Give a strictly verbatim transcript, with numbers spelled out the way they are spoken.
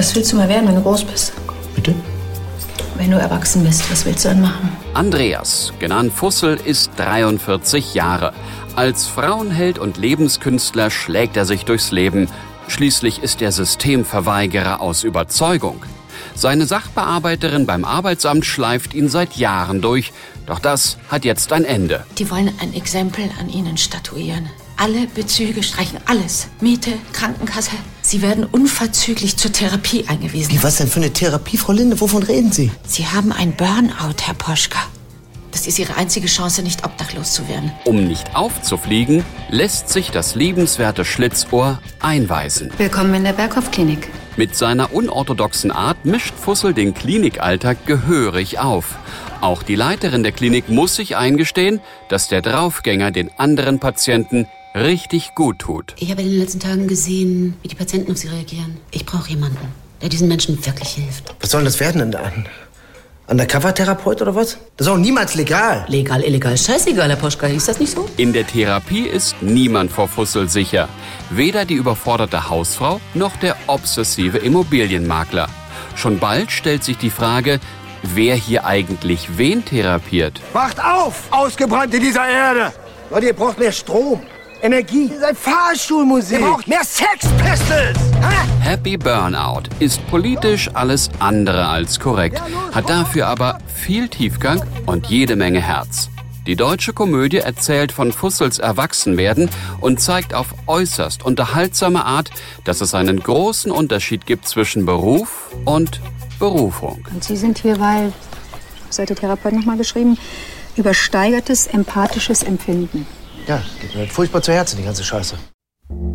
Was willst du mal werden, wenn du groß bist? Bitte? Wenn du erwachsen bist, was willst du dann machen? Andreas, genannt Fussel, ist dreiundvierzig Jahre. Als Frauenheld und Lebenskünstler schlägt er sich durchs Leben. Schließlich ist er Systemverweigerer aus Überzeugung. Seine Sachbearbeiterin beim Arbeitsamt schleift ihn seit Jahren durch. Doch das hat jetzt ein Ende. Die wollen ein Exempel an ihnen statuieren. Alle Bezüge streichen, alles. Miete, Krankenkasse. Sie werden unverzüglich zur Therapie eingewiesen. Wie, was denn für eine Therapie, Frau Linde? Wovon reden Sie? Sie haben ein Burnout, Herr Poschka. Das ist Ihre einzige Chance, nicht obdachlos zu werden. Um nicht aufzufliegen, lässt sich das liebenswerte Schlitzohr einweisen. Willkommen in der Berghoff-Klinik. Mit seiner unorthodoxen Art mischt Fussel den Klinikalltag gehörig auf. Auch die Leiterin der Klinik muss sich eingestehen, dass der Draufgänger den anderen Patienten richtig gut tut. Ich habe in den letzten Tagen gesehen, wie die Patienten auf sie reagieren. Ich brauche jemanden, der diesen Menschen wirklich hilft. Was soll das werden denn da? Undercover-Therapeut oder was? Das ist auch niemals legal. Legal, illegal, scheißegal, Herr Poschka, ist das nicht so? In der Therapie ist niemand vor Fussel sicher. Weder die überforderte Hausfrau noch der obsessive Immobilienmakler. Schon bald stellt sich die Frage, wer hier eigentlich wen therapiert. Wacht auf, Ausgebrannte dieser Erde! Leute, ihr braucht mehr Strom, Energie. Ihr seid Fahrschulmusik. Ihr braucht mehr Sex Pistols! Hä? Happy Burnout ist politisch alles andere als korrekt, hat dafür aber viel Tiefgang und jede Menge Herz. Die deutsche Komödie erzählt von Fussels Erwachsenwerden und zeigt auf äußerst unterhaltsame Art, dass es einen großen Unterschied gibt zwischen Beruf und Berufung. Und Sie sind hier, weil, was hat der Therapeut nochmal geschrieben, übersteigertes empathisches Empfinden. Ja, geht mir furchtbar zu Herzen, die ganze Scheiße.